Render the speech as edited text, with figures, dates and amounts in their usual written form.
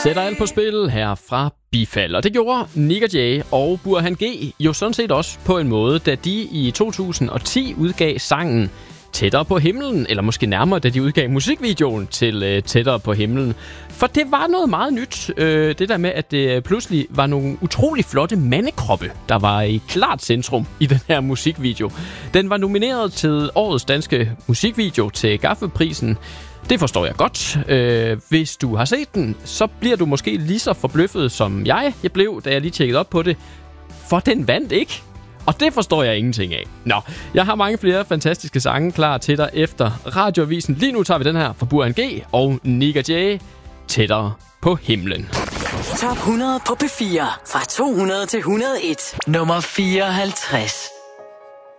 Sætter alt på spil her fra Bifald. Og det gjorde Nick & Jay og Burhan G jo sådan set også på en måde, da de i 2010 udgav sangen Tættere på himlen, eller måske nærmere, da de udgav musikvideoen til Tættere på himlen. For det var noget meget nyt, det der med, at det pludselig var nogle utrolig flotte mandekroppe, der var i klart centrum i den her musikvideo. Den var nomineret til årets danske musikvideo til Gaffaprisen. Det forstår jeg godt. Hvis du har set den, så bliver du måske lige så forbløffet, som jeg blev, da jeg lige tjekkede op på det. For den vandt ikke. Og det forstår jeg ingenting af. Nå, jeg har mange flere fantastiske sange klar til dig efter Radioavisen. Lige nu tager vi den her fra Burhan G og Nick & Jay, Tættere på himlen. Top 100 på P4. Fra 200 til 101. Nummer 54.